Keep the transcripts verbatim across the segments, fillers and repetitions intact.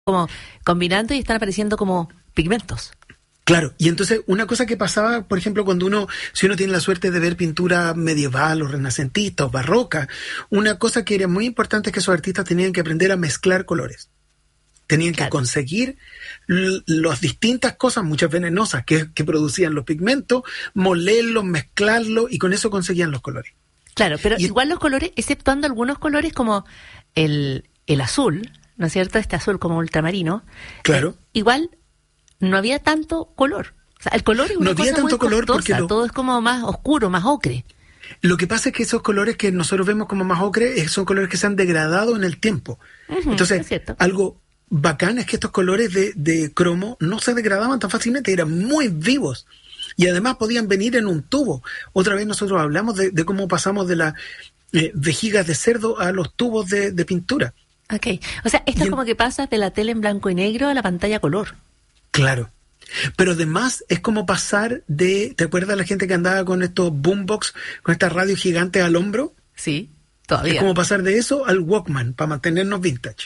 como combinando y están apareciendo como pigmentos. Claro, y entonces una cosa que pasaba, por ejemplo, cuando uno, si uno tiene la suerte de ver pintura medieval o renacentista o barroca, una cosa que era muy importante es que esos artistas tenían que aprender a mezclar colores. Tenían claro. que conseguir l- las distintas cosas, muchas venenosas, que, que producían los pigmentos, molerlos, mezclarlos, y con eso conseguían los colores. Claro, pero y, igual los colores, exceptuando algunos colores como el, el azul, ¿no es cierto? Este azul como ultramarino. Claro. Eh, igual no había tanto color. O sea, el color es una no había cosa tanto muy color costosa, porque lo, todo es como más oscuro, más ocre. Lo que pasa es que esos colores que nosotros vemos como más ocre son colores que se han degradado en el tiempo. Uh-huh, Entonces, es algo bacán es que estos colores de, de cromo no se degradaban tan fácilmente, eran muy vivos. Y además podían venir en un tubo. Otra vez nosotros hablamos de, de cómo pasamos de las eh, vejigas de cerdo a los tubos de, de pintura. Ok, o sea, esto y es como en... que pasas de la tele en blanco y negro a la pantalla color. Claro. Pero además es como pasar de... ¿Te acuerdas la gente que andaba con estos boombox, con estas radios gigantes al hombro? Sí, todavía. Es como pasar de eso al Walkman, para mantenernos vintage.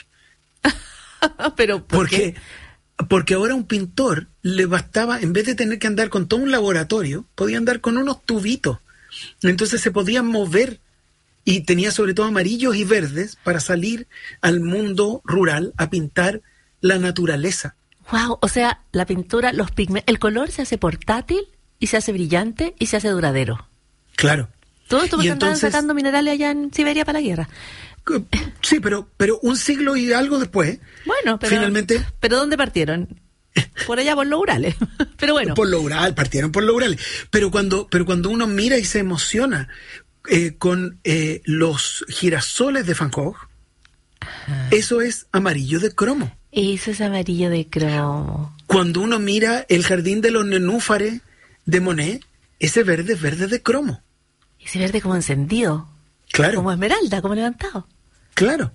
Pero ¿por porque, qué? Porque ahora a un pintor le bastaba, en vez de tener que andar con todo un laboratorio, podía andar con unos tubitos. Entonces se podían mover y tenía sobre todo amarillos y verdes para salir al mundo rural a pintar la naturaleza. Wow, o sea, la pintura, los pigmentos, el color se hace portátil y se hace brillante y se hace duradero. Claro. Todo esto porque entonces, andaban sacando minerales allá en Siberia para la guerra. Sí, pero pero un siglo y algo después. Bueno, pero finalmente. ¿Pero dónde partieron? Por allá por los Urales. Pero bueno. Por los Urales, partieron por los Urales. Pero cuando pero cuando uno mira y se emociona eh, con eh, los girasoles de Van Gogh, ajá, eso es amarillo de cromo. Eso es amarillo de cromo. Cuando uno mira el jardín de los nenúfares de Monet, ese verde es verde de cromo. Ese verde como encendido. Claro. Como esmeralda, como levantado. Claro.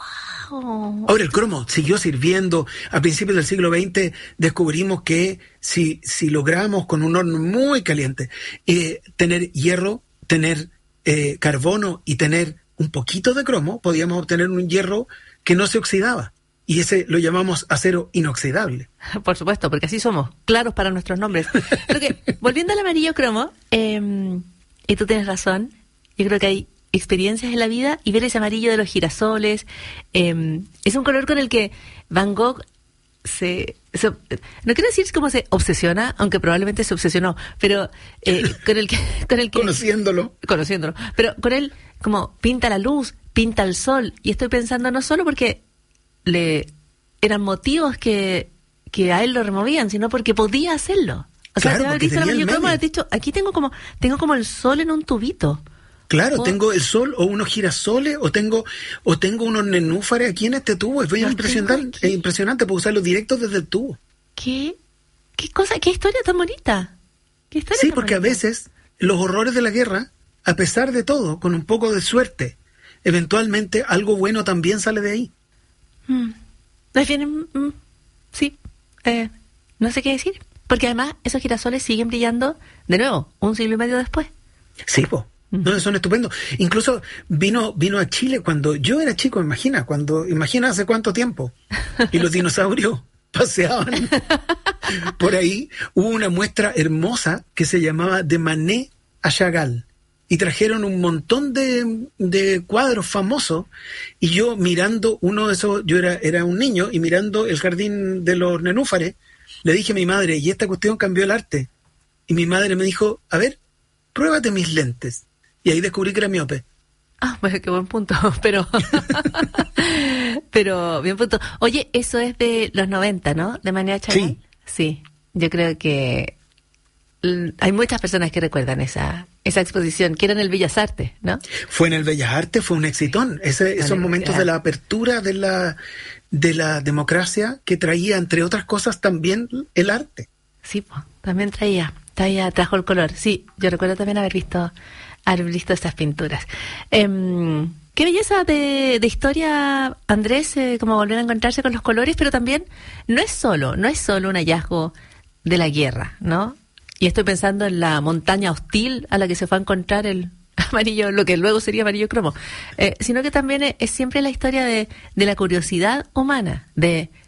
Wow. Ahora el cromo siguió sirviendo. A principios del siglo veinte descubrimos que si, si logramos con un horno muy caliente eh, tener hierro, tener eh, carbono y tener un poquito de cromo, podíamos obtener un hierro que no se oxidaba. Y ese lo llamamos acero inoxidable. Por supuesto, porque así somos, claros para nuestros nombres. Porque, volviendo al amarillo cromo, eh, y tú tienes razón, yo creo que hay experiencias en la vida y ver ese amarillo de los girasoles, eh, es un color con el que Van Gogh se, se... No quiero decir cómo se obsesiona, aunque probablemente se obsesionó, pero eh, con el que... Con el que conociéndolo. Conociéndolo. Pero con él, como pinta la luz, pinta el sol, y estoy pensando no solo porque le eran motivos que, que a él lo removían, sino porque podía hacerlo. O sea, claro, te haber visto el amarillo cromo, haber dicho, aquí tengo como, tengo como el sol en un tubito. Claro, o, tengo el sol o unos girasoles o tengo o tengo unos nenúfares aquí en este tubo. Es muy impresionante, es impresionante, puedo usarlos directos desde el tubo. ¿Qué? ¿Qué cosa? ¿Qué historia tan bonita? ¿Qué historia sí, tan porque bonita? A veces los horrores de la guerra, a pesar de todo, con un poco de suerte, eventualmente algo bueno también sale de ahí. Mm. Bien, mm, sí, eh, no sé qué decir. Porque además esos girasoles siguen brillando, de nuevo, un siglo y medio después. Sí, po. No, son estupendos. Incluso vino vino a Chile cuando yo era chico, imagina, cuando imagina hace cuánto tiempo. Y los dinosaurios paseaban por ahí. Hubo una muestra hermosa que se llamaba De Manet a Chagall. Y trajeron un montón de, de cuadros famosos. Y yo mirando uno de esos, yo era, era un niño, y mirando el jardín de los nenúfares, le dije a mi madre, y esta cuestión cambió el arte. Y mi madre me dijo, a ver, pruébate mis lentes. Y ahí descubrí que era miope. Ah, bueno, qué buen punto, pero... pero, bien punto. Oye, eso es de los noventa, ¿no? De Manet a Chagall. Sí. Sí, yo creo que hay muchas personas que recuerdan esa esa exposición, que era en el Bellas Artes, ¿no? Fue en el Bellas Artes, fue un exitón. Ese, esos vale, momentos ya. de la apertura de la, de la democracia que traía, entre otras cosas, también el arte. Sí, pues, también traía, traía, trajo el color. Sí, yo recuerdo también haber visto, haber visto estas pinturas. Eh, qué belleza de, de historia, Andrés, eh, como volver a encontrarse con los colores, pero también no es solo, no es solo un hallazgo de la guerra, ¿no? Y estoy pensando en la montaña hostil a la que se fue a encontrar el amarillo, lo que luego sería amarillo cromo, eh, sino que también es, es siempre la historia de, de la curiosidad humana, de